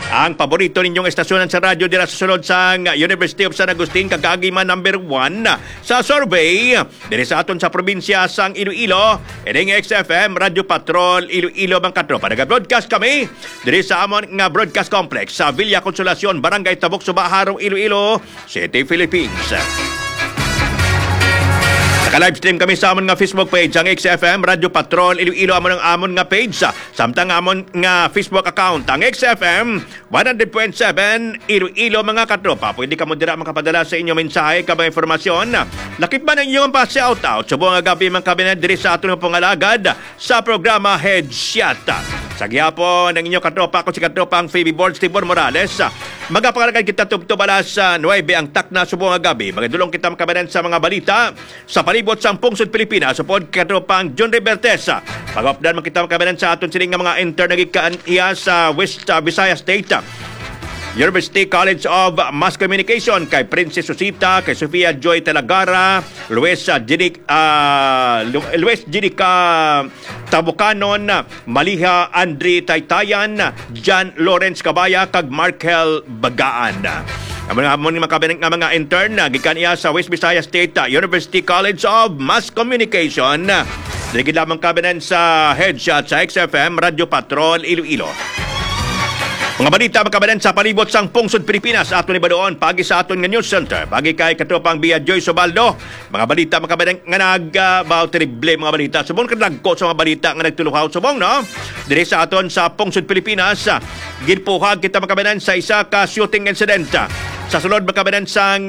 Ang paborito ninyong estasyonan sa radyo dira sa sulod sang University of San Agustin kagagiman number 1 sa survey diri sa aton sa probinsya sang Iloilo. Ining XFM Radio Patrol Iloilo mga katropa. Naga-broadcast kami diri sa amon nga broadcast complex sa Villa Consolacion, Barangay Tabok, Suba, Harong, Iloilo City, Philippines. Naka-livestream kami sa amon nga Facebook page ang XFM Radio Patrol Iloilo, amon nga page. Samtang amon nga Facebook account ang XFM 100.7 Iloilo mga katropa. Pwede ka mo dira makapadala sa inyong mensahe kabang informasyon. Lakip ba ng inyong pa-shout-out sa buong gabi mga kabinet diri sa aton pangalagad sa programa Headshot. Sa gihapon ng inyong katropa, ako si katropang Phoebe Boards Tibor Morales. Magapangalagad kita tubto balas sa 9 ang takna sa buong gabi. Magadulong kita makabanan sa mga balita sa palibot sa pungsod Pilipinas. Support katropang John Revertes. Pag-updan man kita makabanan sa aton sining nga mga intern nagikaan iya sa West Visayas State University College of Mass Communication, kay Princess Susita, kay Sofia Joy Talagara, Luis Jidica Tabucanon, Maliha Andre Taytayan, John Lawrence Cabaya, kag Markel Bagaan. Ang mga intern gikan iya sa West Visayas State University College of Mass Communication. Dili lamang kabinan sa Headshot sa XFM Radio Patrol Iloilo. Mga balita makabanan sa palibot sang pungsod Pilipinas aton ibadoon pagi sa aton nga news center. Pagi kay katropang Bia Joy Sobaldo. Mga balita makabanan nga nag terrible mga balita. Subong kadagko sa mga balita nga nagtuluhaw subong no. Diri sa aton sa pungsod Pilipinas, ginpuhag kita makabanan sa isa ka shooting incident. Sa sulod makabanan sang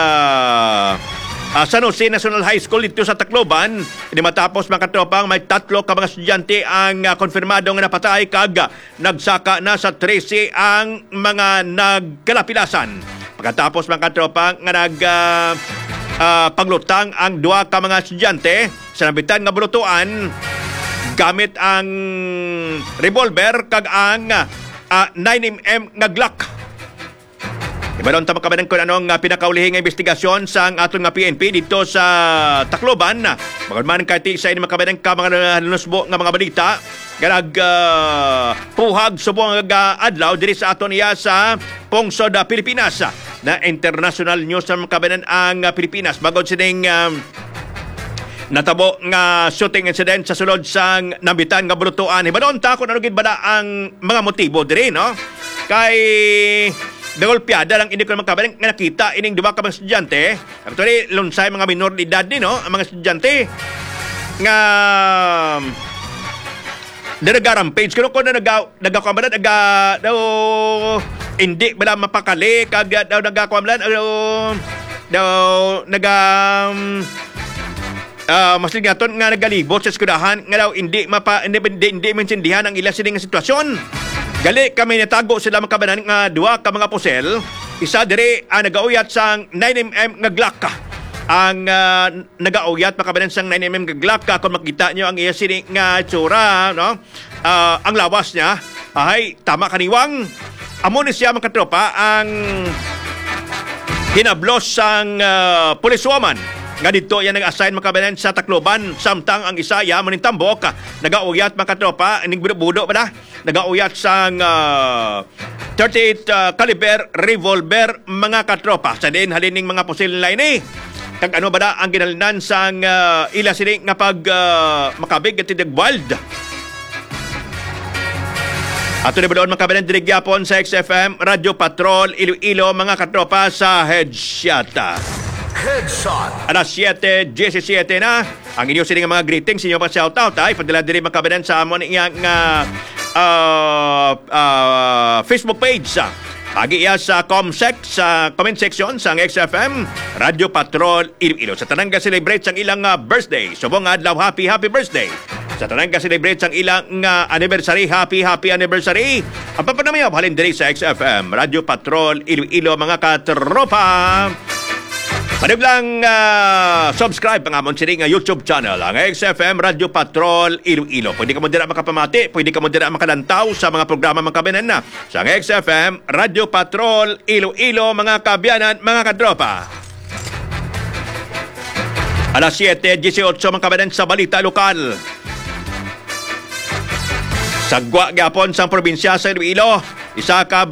San Jose National High School dito sa Tacloban. Hindi matapos mga katropang may 3 ka mga estudyante ang konfirmadong napatay kag nagsaka na sa 13 ang mga nagkalapilasan. Pagkatapos mga katropang nga paglutang ang 2 ka mga estudyante sa nabitan nga bulutuan gamit ang revolver kag ang 9mm nga Glock. Ibalon ta makabanan ko anong pinakaulihing investigasyon sa aton nga PNP dito sa Tacloban. Magman kay sa ini makabanan ka mga nusbo nga mga balita ganag puhag subong nga adlaw diri sa aton iya sa pungsod Pilipinas na international news sa makabanan ang Pilipinas. Bagod sining natabo nga shooting incident sa sulod sang nabitan nga bulutuan. Ibalon ta kung ano gid bala ang mga motibo diri no. Kay Dagolpiada lang hindi ko naman kabalang nga nakita ining 2 ka mga estudyante. Actually, lunsay mga minor de edad no, ang mga estudyante nga nagarampage. Kung na nagakabalan, daw hindi bala mapakali, kag daw nagakabalan, daw mas lingaton nga nagalibot sa eskwelahan nga daw hindi maintindihan ang ilang sining sitwasyon. Gali kami natago sila makabanan nga 2 ka mga pusel. Isa diri nagauyat sang 9mm nga Glock. Ang nagauyat makabanan sang 9mm nga Glock kung makita nyo ang iya sining nga itsura no. Ang lawas niya ay tama kaniwang. Amo ni siya mga katropa ang hinablos sang policewoman nga dito yan nag-assign makabanan sa Tacloban. Samtang ang isa ya manintambok nagauyat mga katropa ining budo ba na nagauyat sang 38 caliber revolver mga katropa. Sa din halining mga pusil line eh. Kag ano ba na ang ginalinan sang ila sining nga pag makabig at tidag wild. Ato na ba doon makabanan dirig yapon sa XFM Radio Patrol Iloilo mga katropa sa Headshot. Alas 7:17 na. Ang inyo sining mga greetings, inyo pa shoutout ay padala diri makabanan sa amon nga Facebook page. Pagi iya sa ComSec sa comment section sa XFM Radio Patrol Iloilo. Sa tanang ga-celebrate sang ilang birthday. Subong adlaw, happy birthday. Sa tanang ga-celebrate sang ilang anniversary, happy anniversary. Ang papanamayaw halin diri sa XFM Radio Patrol Iloilo mga katropa. Panib lang subscribe ang amon sining YouTube channel, ang XFM Radio Patrol Iloilo. Pwede ka mo dira makapamati, pwede ka mo dira makalantaw sa mga programa makabinan na sa XFM Radio Patrol Iloilo mga kabyanan, mga katropa. Alas 7:18 mga kabinan sa balita lokal. Sagwa gyapon sa probinsya sa Iloilo, isa ka